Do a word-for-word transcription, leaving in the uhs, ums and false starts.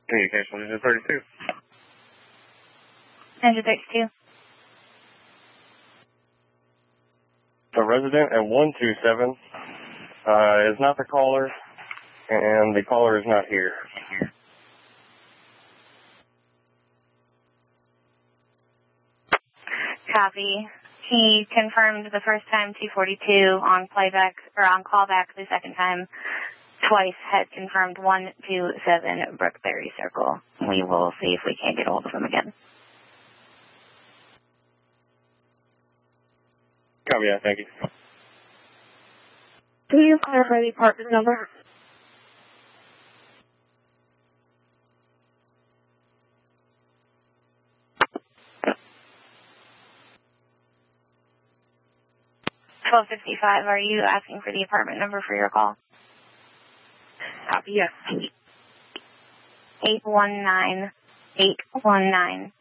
Communication engine thirty-two. Engine thirty-two. The resident at one two seven uh, is not the caller, and the caller is not here. Copy. He confirmed the first time two forty-two on playback, or on callback the second time. Twice had confirmed one two seven Brookberry Circle. We will see if we can't get a hold of him again. Copy, yeah, thank you. Can you clarify the apartment number? twelve fifty-five, are you asking for the apartment number for your call? Copy, yes. eight one nine eight one nine.